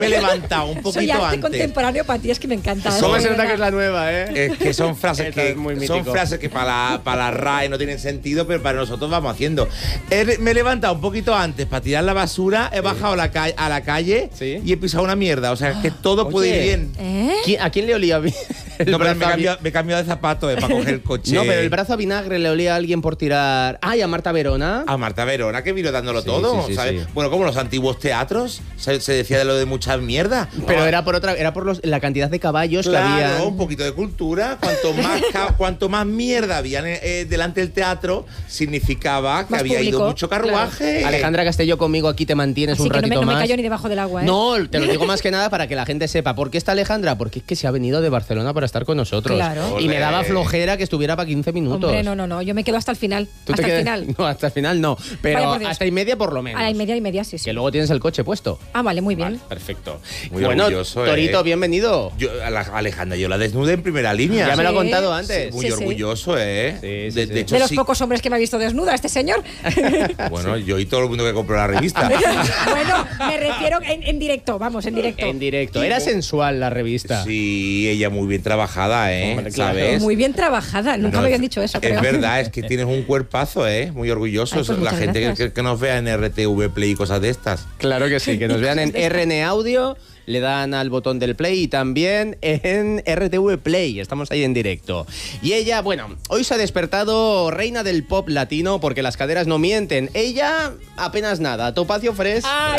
me he levantado un Soy poquito arte antes. contemporáneo para ti, es que me encanta. ¿Cómo se de nota verdad. que es la nueva, Es que son frases Esto que es muy son mítico. frases que para la RAE no tienen sentido, pero para nosotros vamos haciendo. Me he levantado un poquito antes para tirar la basura, he bajado a la calle Sí. y he pisado una mierda. O sea, que todo puede ir Oye. bien. ¿A quién le olía bien? No, pero me he cambiado de zapato para coger el coche. No, pero el brazo a vinagre le olía a alguien por tirar. ¡Ay, a Marta Verona! A Marta Verona, que vino dándolo Sí, todo, sí, sí, ¿sabes? sí. Bueno, como los antiguos teatros, se decía de lo de mucha mierda. Pero era por la cantidad de caballos que había. Claro, un poquito de cultura. Cuanto más mierda había delante del teatro, significaba que Más había ido público, mucho carruaje. Alejandra Castelló, conmigo aquí te mantienes Así un que no ratito me más. callo ni debajo del agua, ¿eh? No, te lo digo más que nada para que la gente sepa. ¿Por qué está Alejandra? Porque es que se ha venido de Barcelona para estar con nosotros. Claro. Y me daba Olé. flojera que estuviera para 15 minutos. Hombre, no, yo me quedo hasta el final. ¿Tú te Hasta el quedas? final. No, hasta el final no. Vaya Pero por Dios. hasta y media por lo menos. A la y media, sí, sí. Que luego tienes el coche puesto. Ah, vale, muy bien. Vale, perfecto. Muy bueno, orgulloso, Torito, bienvenido. Alejandra, yo la desnudé en primera línea. Ya me lo ha Sí. contado antes. Muy Sí, sí. orgulloso, ¿eh? Sí, sí, sí. De hecho, De los sí. pocos hombres que me ha visto desnuda, este señor. Bueno, yo y todo el mundo que compró la revista. Bueno, me refiero en directo, vamos, en directo. En directo. Era sensual la revista. Sí, ella muy bien trabajada, ¿eh? Hombre, claro. ¿Sabes? Muy bien trabajada, nunca No, me habían dicho eso, Es creo. verdad, es que tienes un cuerpazo, ¿eh? Muy orgulloso. Ay, pues la muchas gente gracias. que nos vea en RTV Play y cosas de estas. Claro que sí, que nos vean en RN Audio, le dan al botón del play y también en RTV Play, estamos ahí en directo. Y ella, bueno, hoy se ha despertado reina del pop latino porque las caderas no mienten. Ella apenas nada, Topacio Fresh. ¡Ay,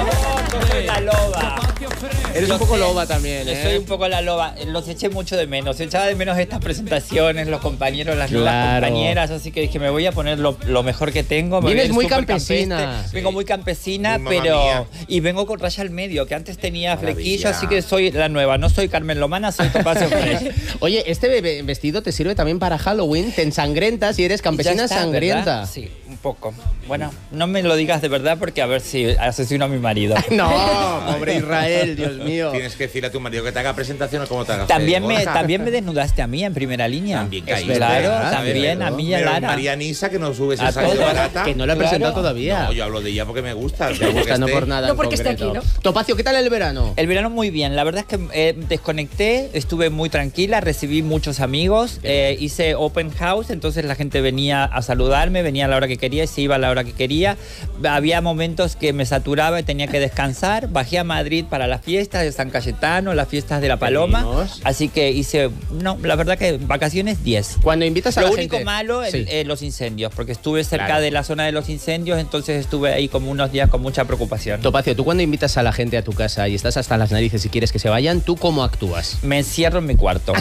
soy la loba! Eres un poco loba también, Soy un poco la loba. Los eché mucho de menos. Echaba de menos estas presentaciones, los compañeros, las nuevas Claro. compañeras. Así que dije, me voy a poner lo mejor que tengo. Me Vienes voy a ir muy súper campesina. campestre. Vengo muy campesina, Muy mamá pero... mía. Y vengo con raya al medio, que antes tenía Maravilla. flequillo, así que soy la nueva. No soy Carmen Lomana, soy Topacio Fresh. Oye, este vestido te sirve también para Halloween, te ensangrentas y eres campesina Ya está, sangrienta. ¿verdad? Sí, un poco. Bueno, no me lo digas de verdad porque a ver si asesino a mi marido. No, pobre Israel, Dios mío. Tienes que decirle a tu marido que te haga presentación o cómo te hagas. También me desnudaste a mí en primera línea. También Es caíste. verdad, Claro, también pero- a mí y a Pero Lara. María Nisa, que no subes A esa de todos. barata. Que no la he Claro. presentado todavía. No, yo hablo de ella porque me gusta. Me gusta, no por nada. No en porque esté concreto. aquí, ¿no? Topacio, ¿qué tal el verano? El verano muy bien, la verdad es que desconecté, estuve muy tranquila, recibí muchos amigos, hice open house, entonces la gente venía a saludarme, venía a la hora que quería y se iba a la hora que quería. Había momentos que me saturaba y tenía que descansar, bajé a Madrid para las fiestas de San Cayetano, las fiestas de la Paloma, Venimos. así que hice, no, la verdad que vacaciones 10. Cuando invitas a Lo la único gente... malo, Sí. los incendios, porque estuve cerca Claro. de la zona de los incendios, entonces estuve ahí como unos días con mucha preocupación. Topacio, tú cuando invitas a la gente a tu casa y estás hasta las narices y quieres que se vayan, ¿tú cómo actúas? Me encierro en mi cuarto.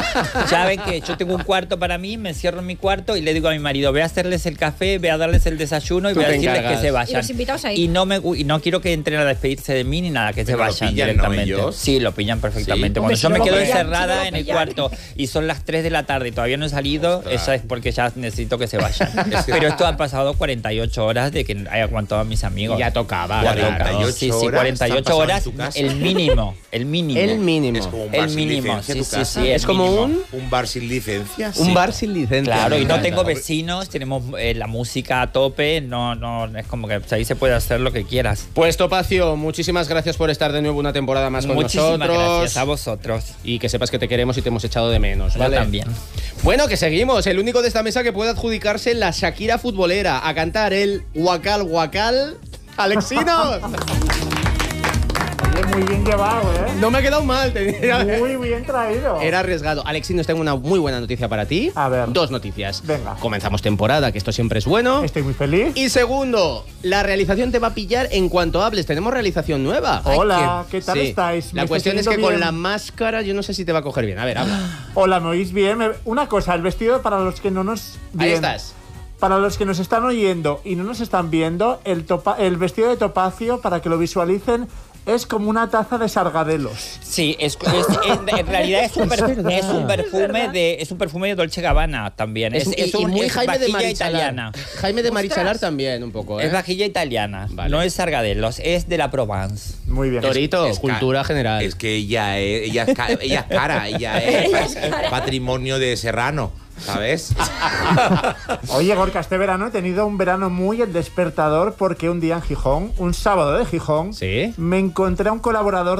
Ya ven que yo tengo un cuarto para mí, me encierro en mi cuarto y le digo a mi marido, ve a hacerles el café, ve a darles el desayuno y Tú ve a te decirles encargas. que se Y vayan. los invitados ahí. Y no quiero que entren a despedirse de mí ni nada, que se Pero lo vayan pillan, ¿no, directamente. ellos? Sí, lo pillan perfectamente. Sí. Cuando Hombre, yo si me no lo quedo pillan, encerrada si no lo en el pillan. cuarto y son las 3 de la tarde y todavía no he salido, Ostras. eso es porque ya necesito que se vayan. Pero esto han pasado 48 horas de que haya aguantado a mis amigos. Y ya tocaba. Ya claro. toca. 48 Sí, sí, horas 48 están pasando horas, en tu casa. el mínimo, el mínimo. El mínimo. Es como un El bar sin mínimo, licencia, sí, tu sí, casa. sí, Es como mínimo. Un bar sin licencia. Un bar sin licencia. Claro, y Me no encanta. tengo vecinos, tenemos la música a tope, no, es como que ahí se puede hacer lo que quieras. Pues Topacio, muchísimas gracias por estar de nuevo una temporada más con Muchísimas nosotros. gracias a vosotros. Y que sepas que te queremos y te hemos echado de menos, Yo ¿vale? también. Bueno, que seguimos. El único de esta mesa que puede adjudicarse la Shakira futbolera a cantar el Huacal Huacal. ¡Alexinos! Oye, muy bien llevado, ¿eh? No me ha quedado mal. Muy bien traído. Era arriesgado. Alexinos, tengo una muy buena noticia para ti. A ver. 2 noticias. Venga. Comenzamos temporada, que esto siempre es bueno. Estoy muy feliz. Y segundo, la realización te va a pillar en cuanto hables. Tenemos realización nueva. Hola, ¿qué tal Sí. estáis? La ¿Me cuestión es estáis que oyendo con bien? la máscara yo no sé si te va a coger bien. A ver, habla. Hola, ¿me oís bien? Una cosa, el vestido para los que no nos... Ahí bien. estás. Para los que nos están oyendo y no nos están viendo, el vestido de Topacio, para que lo visualicen, es como una taza de sargadelos. Sí, en realidad es un perfume de Dolce Gabbana también. Es muy Jaime de vajilla Marichalar. italiana. Jaime de Marichalar también, un poco, ¿eh? Es vajilla italiana, Vale. no es Sargadelos, es de la Provence. Muy bien. Torito, Es cultura general. Es que ella es cara, ella es patrimonio de Serrano, ¿sabes? Oye, Gorka, este verano he tenido un verano muy despertador porque un día en Gijón, un sábado de Gijón, ¿Sí? me encontré a un colaborador